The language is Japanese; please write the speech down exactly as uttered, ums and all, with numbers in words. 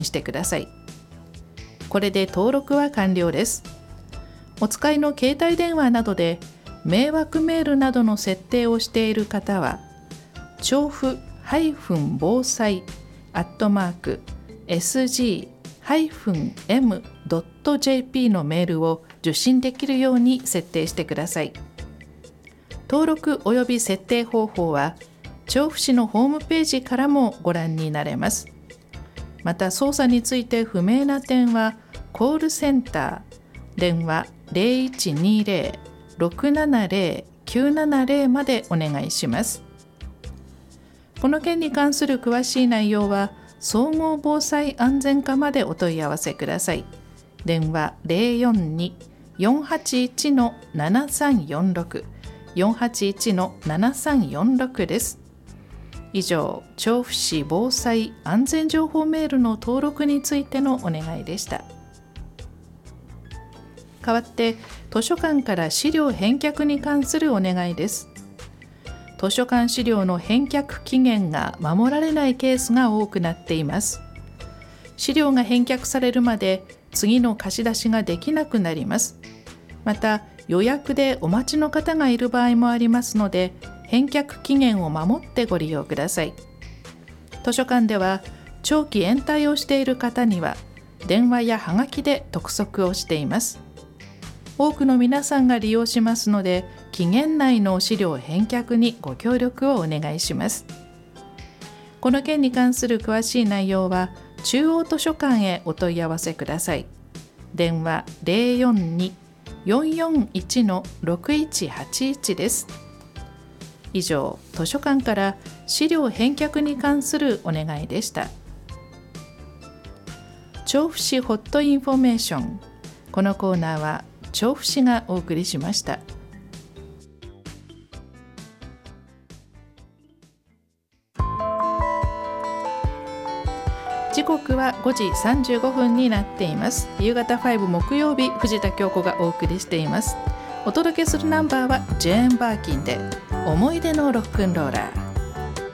してください。これで登録は完了です。お使いの携帯電話などで迷惑メールなどの設定をしている方は、調布防災アットマーク エスジーエムドットジェーピー のメールを受信できるように設定してください。登録及び設定方法は調布市のホームページからもご覧になれます。また操作について不明な点はコールセンター電話 ゼロいちにゼロ ろくななゼロ きゅうななゼロ までお願いします。この件に関する詳しい内容は総合防災安全課までお問い合わせください。電話 ゼロよんに よんはちいち ななさんよんろく よんはちいち ななさんよんろく です。以上、調布市防災安全情報メールの登録についてのお願いでした。代わって図書館から資料返却に関するお願いです。図書館資料の返却期限が守られないケースが多くなっています。資料が返却されるまで次の貸し出しができなくなります。また予約でお待ちの方がいる場合もありますので、返却期限を守ってご利用ください。図書館では長期延滞をしている方には電話やはがきで督促をしています。多くの皆さんが利用しますので、期限内の資料返却にご協力をお願いします。この件に関する詳しい内容は中央図書館へお問い合わせください。電話 ゼロよんに よんよんいち ろくいちはちいち です。以上、図書館から資料返却に関するお願いでした。調布市ホットインフォメーション。このコーナーは調布市がお送りしました。時刻はごじさんじゅうごふんになっています。夕方ご木曜日、藤田京子がお送りしています。お届けするナンバーはジェーン・バーキンで思い出のロックンローラー。